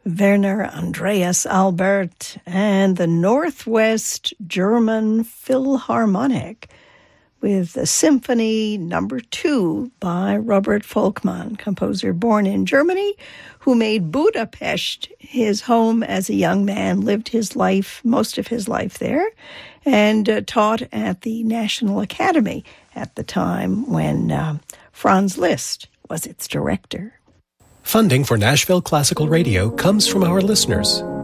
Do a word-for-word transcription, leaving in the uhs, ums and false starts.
Werner Andreas Albert and the Northwest German Philharmonic with the Symphony Number Two by Robert Volkmann, composer born in Germany, who made Budapest his home as a young man, lived his life, most of his life there, and uh, taught at the National Academy at the time when uh, Franz Liszt was its director. Funding for Nashville Classical Radio comes from our listeners.